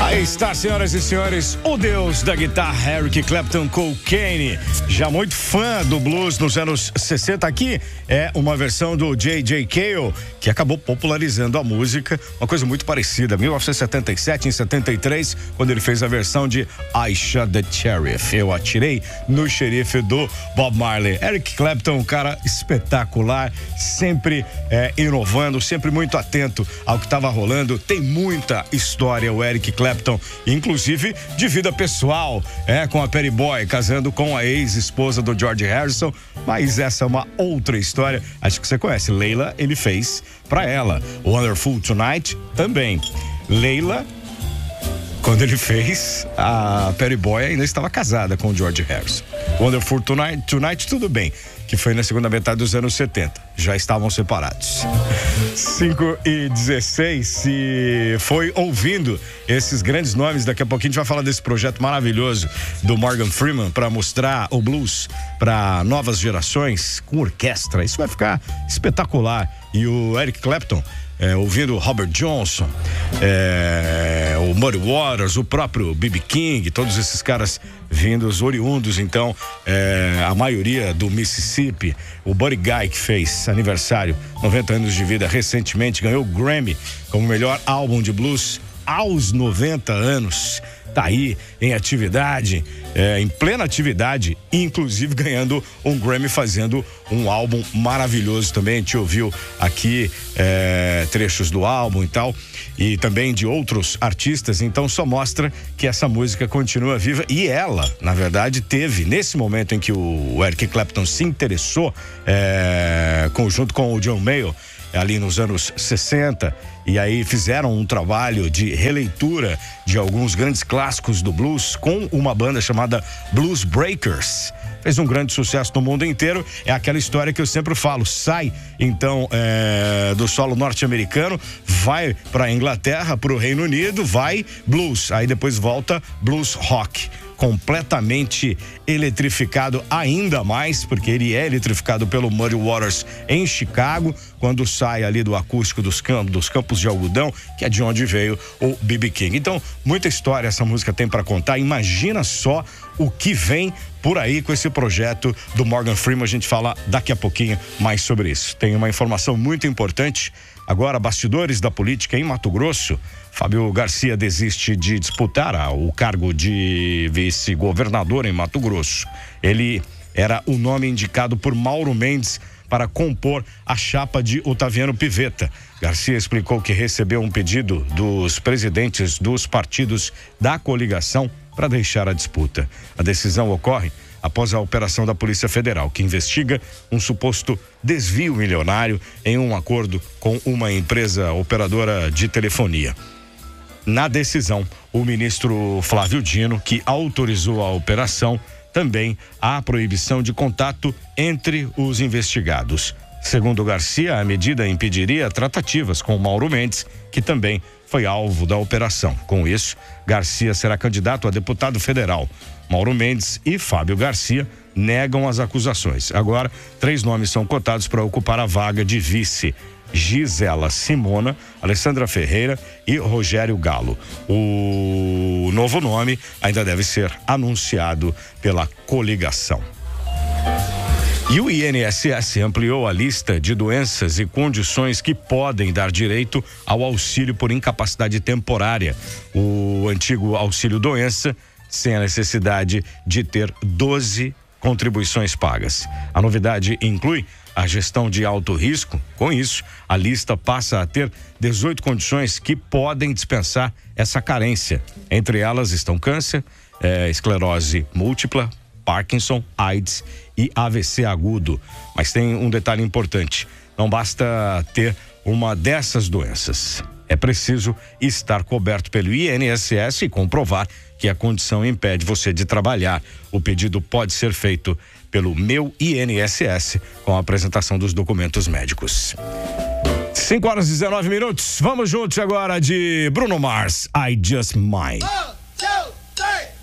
Aí está, senhoras e senhores, o deus da guitarra, Eric Clapton Cocaine. Já muito fã do blues nos anos 60. Aqui é uma versão do J.J. Cale, que acabou popularizando a música. Uma coisa muito parecida. 1977, em 73, quando ele fez a versão de I Shot the Sheriff. Eu atirei no xerife do Bob Marley. Eric Clapton, um cara espetacular, sempre inovando, sempre muito atento ao que estava rolando. Tem muita história o Eric Clapton, inclusive de vida pessoal, com a Perry Boy, casando com a ex-esposa do George Harrison, mas essa é uma outra história, acho que você conhece. Leila, ele fez pra ela. Wonderful Tonight, também. Leila, quando ele fez, a Perry Boy ainda estava casada com o George Harrison. Wonderful Tonight, tudo bem, que foi na segunda metade dos anos 70. Já estavam separados. 5:16, se foi ouvindo esses grandes nomes. Daqui a pouquinho a gente vai falar desse projeto maravilhoso do Morgan Freeman para mostrar o blues para novas gerações com orquestra. Isso vai ficar espetacular. E o Eric Clapton, ouvindo Robert Johnson, o Muddy Waters, o próprio B.B. King, todos esses caras vindos, oriundos, então, a maioria do Mississippi. O Buddy Guy, que fez aniversário, 90 anos de vida recentemente, ganhou o Grammy como melhor álbum de blues aos 90 anos. Tá aí em atividade, em plena atividade, inclusive ganhando um Grammy, fazendo um álbum maravilhoso também. A gente ouviu aqui trechos do álbum e tal, e também de outros artistas, então só mostra que essa música continua viva. E ela, na verdade, teve, nesse momento em que o Eric Clapton se interessou, junto com o John Mayall, ali nos anos 60, e aí fizeram um trabalho de releitura de alguns grandes clássicos do blues com uma banda chamada Blues Breakers. Fez um grande sucesso no mundo inteiro. É aquela história que eu sempre falo, sai então do solo norte-americano, vai para Inglaterra, para o Reino Unido, vai blues, aí depois volta blues rock, completamente eletrificado ainda mais, porque ele é eletrificado pelo Muddy Waters em Chicago, quando sai ali do acústico dos campos de algodão, que é de onde veio o B.B. King. Então, muita história essa música tem para contar. Imagina só o que vem por aí com esse projeto do Morgan Freeman. A gente fala daqui a pouquinho mais sobre isso. Tem uma informação muito importante agora, bastidores da política em Mato Grosso. Fábio Garcia desiste de disputar o cargo de vice-governador em Mato Grosso. Ele era o nome indicado por Mauro Mendes para compor a chapa de Otaviano Pivetta. Garcia explicou que recebeu um pedido dos presidentes dos partidos da coligação para deixar a disputa. A decisão ocorre após a operação da Polícia Federal, que investiga um suposto desvio milionário em um acordo com uma empresa operadora de telefonia. Na decisão, o ministro Flávio Dino, que autorizou a operação, também há proibição de contato entre os investigados. Segundo Garcia, a medida impediria tratativas com Mauro Mendes, que também foi alvo da operação. Com isso, Garcia será candidato a deputado federal. Mauro Mendes e Fábio Garcia negam as acusações. Agora, 3 nomes são cotados para ocupar a vaga de vice: Gisela Simona, Alessandra Ferreira e Rogério Galo. O novo nome ainda deve ser anunciado pela coligação. E o INSS ampliou a lista de doenças e condições que podem dar direito ao auxílio por incapacidade temporária. O antigo auxílio-doença, sem a necessidade de ter 12 contribuições pagas. A novidade inclui a gestão de alto risco. Com isso, a lista passa a ter 18 condições que podem dispensar essa carência. Entre elas estão câncer, esclerose múltipla, Parkinson, AIDS e AVC agudo. Mas tem um detalhe importante: não basta ter uma dessas doenças. É preciso estar coberto pelo INSS e comprovar que a condição impede você de trabalhar. O pedido pode ser feito pelo Meu INSS com a apresentação dos documentos médicos. 5:19. Vamos juntos agora de Bruno Mars, I Just Might.